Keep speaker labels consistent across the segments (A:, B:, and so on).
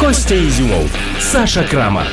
A: Костя Ізюмов, Саша Крамар.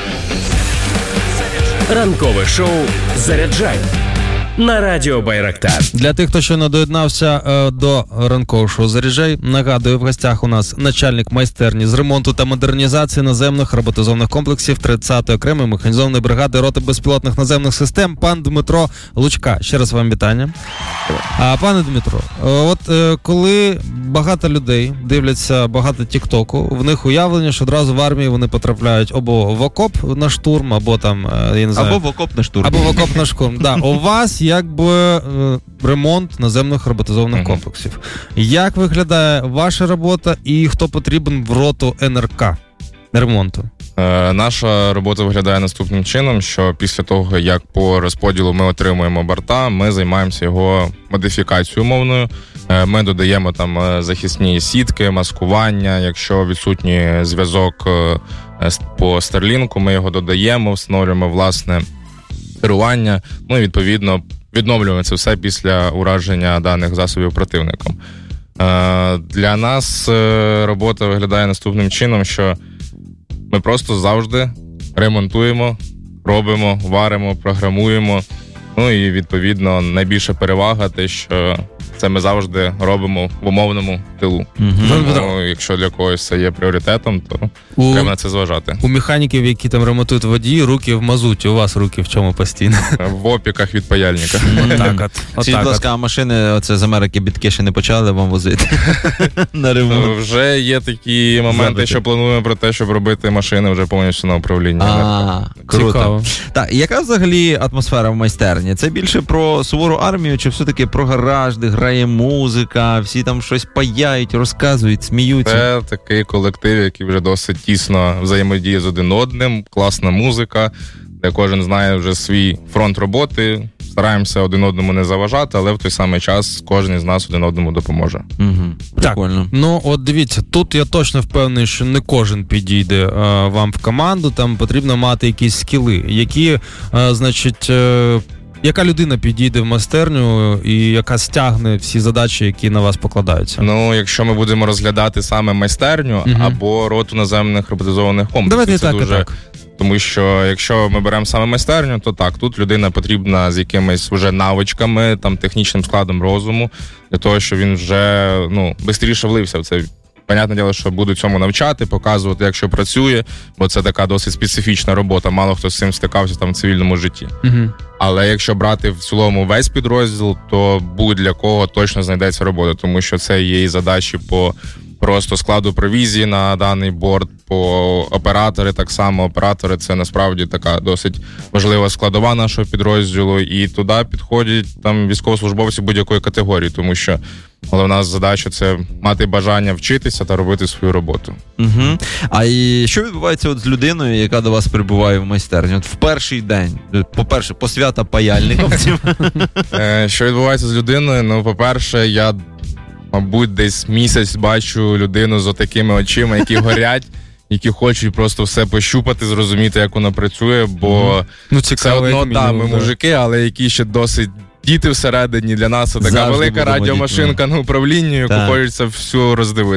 A: Ранкове шоу «Заряджай» на Радіо Байрактар.
B: Для тих, хто щойно доєднався до ранкового шоу «Заряджай», нагадую, в гостях у нас начальник майстерні з ремонту та модернізації наземних роботизованих комплексів 30-ї окремої механізованої бригади роти безпілотних наземних систем пан Дмитро Лучка. Ще раз вам вітання. Пане Дмитро, от коли багато людей дивляться багато тіктоку, в них уявлення, що одразу в армії вони потрапляють або в окоп на штурм, або там, я не знаю...
C: Або в окоп на штурм.
B: Або в окоп на штурм, да. У вас якби ремонт наземних роботизованих комплексів. Як виглядає ваша робота і хто потрібен в роту НРК ремонту?
D: Наша робота виглядає наступним чином, що після того, як по розподілу ми отримуємо борта, ми займаємося його модифікацією умовною. Ми додаємо там захисні сітки, маскування. Якщо відсутній зв'язок по Starlink, ми його додаємо, встановлюємо власне керування. Ну і відповідно відновлюємо це все після ураження даних засобів противником. Для нас робота виглядає наступним чином, що ми просто завжди ремонтуємо, робимо, варимо, програмуємо. Ну і, відповідно, найбільша перевага те, що це ми завжди робимо в умовному тилу. Тому, якщо для когось це є пріоритетом, то треба на це зважати.
B: У механіків, які там ремонтують водії, руки в мазуті. У вас руки в чому постійно?
D: В опіках від паяльника.
C: Скажіть, будь ласка, а машини оце з Америки бітки ще не почали вам возити на ремонт?
D: Вже є такі моменти, що плануємо про те, щоб робити машини вже повністю на управління.
C: Круто. Так, яка взагалі атмосфера в майстерні? Це більше про сувору армію, чи все-таки про гараж, де грає музика, всі там щось паяють, розказують, сміються?
D: Це такий колектив, який вже досить тісно взаємодіє з один одним, класна музика, де кожен знає вже свій фронт роботи, стараємося один одному не заважати, але в той самий час кожен із нас один одному допоможе.
C: Прикольно.
B: Так, ну от дивіться, тут я точно впевнений, що не кожен підійде вам в команду, там потрібно мати якісь скіли, які, значить... Яка людина підійде в майстерню і яка стягне всі задачі, які на вас покладаються?
D: Ну, якщо ми будемо розглядати саме майстерню або роту наземних роботизованих комплексів,
B: давайте
D: це
B: так,
D: дуже...
B: так.
D: Тому що якщо ми беремо саме майстерню, то так, тут людина потрібна з якимись вже навичками, там, технічним складом розуму, для того, щоб він вже, швидше влився в це. Понятне діло, що буду цьому навчати, показувати, як що працює, бо це така досить специфічна робота, мало хто з цим стикався там в цивільному житті. Але якщо брати в цілому весь підрозділ, то будь-для кого точно знайдеться робота, тому що це є і задачі по просто складу провізії на даний борт, по оператори так само. Оператори – це насправді така досить важлива складова нашого підрозділу, і туди підходять там військовослужбовці будь-якої категорії, тому що головна задача – це мати бажання вчитися та робити свою роботу.
C: А і що відбувається от з людиною, яка до вас прибуває в майстерню? От в перший день, по-перше, посвята паяльникам.
D: Що відбувається з людиною? Ну, по-перше, я, мабуть, десь місяць бачу людину з отакими очима, які горять, які хочуть просто все пощупати, зрозуміти, як воно працює, бо це одно, ми мужики, але які ще досить діти всередині. Для нас це така велика радіомашинка на управлінні, яку хочеться всю роздивити.